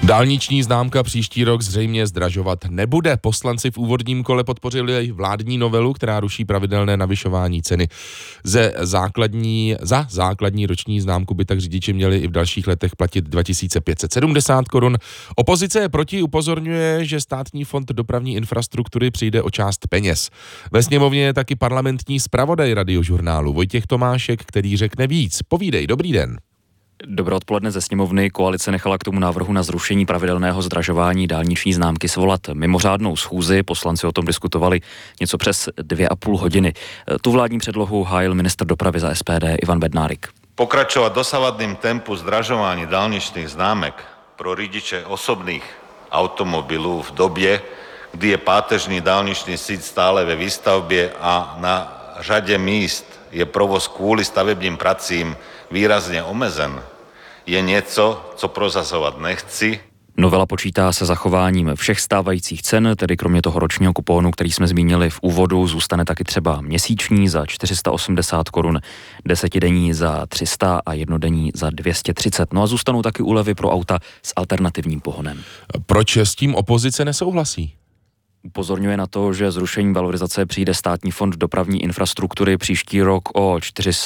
Dálniční známka příští rok zřejmě zdražovat nebude. Poslanci v úvodním kole podpořili vládní novelu, která ruší pravidelné navyšování ceny. Za základní roční známku by tak řidiči měli i v dalších letech platit 2570 korun. Opozice je proti, upozorňuje, že Státní fond dopravní infrastruktury přijde o část peněz. Ve sněmovně je taky parlamentní zpravodaj Radiožurnálu Vojtěch Tomášek, který řekne víc. Povídej, dobrý den. Dobré odpoledne ze sněmovny. Koalice nechala k tomu návrhu na zrušení pravidelného zdražování dálniční známky svolat mimořádnou schůzi. Poslanci o tom diskutovali něco přes 2,5 hodiny. Tu vládní předlohu hájil ministr dopravy za SPD Ivan Bednárik. Pokračovat dosavadným tempu zdražování dálničných známek pro řidiče osobných automobilů v době, kdy je páteřní dálničný síť stále ve výstavbě a na řadě míst je provoz kvůli stavebním pracím výrazně omezen, je něco, co prozazovat nechci. Novela počítá se zachováním všech stávajících cen, tedy kromě toho ročního kupónu, který jsme zmínili v úvodu, zůstane taky třeba měsíční za 480 korun, 10denní za 300 a jednodenní za 230. No a zůstanou taky úlevy pro auta s alternativním pohonem. Proč s tím opozice nesouhlasí? Upozorňuje na to, že zrušením valorizace přijde Státní fond dopravní infrastruktury příští rok o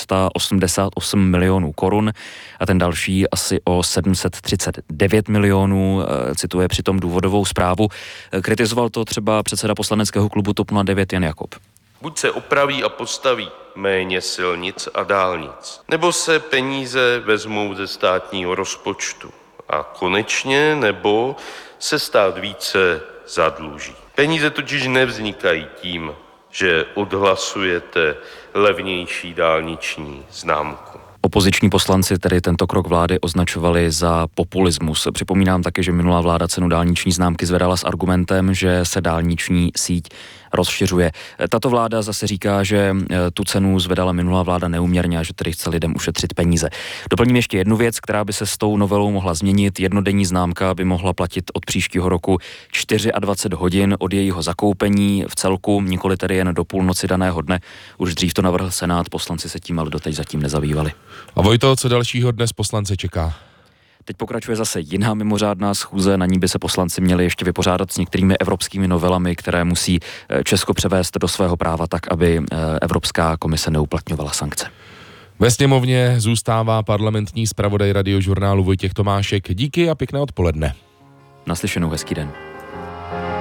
488 milionů korun a ten další asi o 739 milionů, cituje přitom důvodovou zprávu. Kritizoval to třeba předseda poslaneckého klubu TOP 09 Jan Jakob. Buď se opraví a postaví méně silnic a dálnic, nebo se peníze vezmou ze státního rozpočtu a konečně nebo se stát více zadluží. Peníze totiž nevznikají tím, že odhlasujete levnější dálniční známku. Opoziční poslanci tedy tento krok vlády označovali za populismus. Připomínám také, že minulá vláda cenu dálniční známky zvedala s argumentem, že se dálniční síť rozšiřuje. Tato vláda zase říká, že tu cenu zvedala minulá vláda neúměrně a že tedy chce lidem ušetřit peníze. Doplním ještě jednu věc, která by se s tou novelou mohla změnit. Jednodenní známka by mohla platit od příštího roku 24 hodin od jejího zakoupení v celku, nikoli tedy jen do půlnoci daného dne. Už dřív to navrhl Senát, poslanci se tím ale doteď zatím nezabývali. A Vojto, co dalšího dnes poslance čeká? Teď pokračuje zase jiná mimořádná schůze, na ní by se poslanci měli ještě vypořádat s některými evropskými novelami, které musí Česko převést do svého práva tak, aby Evropská komise neuplatňovala sankce. Ve sněmovně zůstává parlamentní zpravodaj Radiožurnálu Vojtěch Tomášek. Díky a pěkné odpoledne. Naslyšenou, hezký den.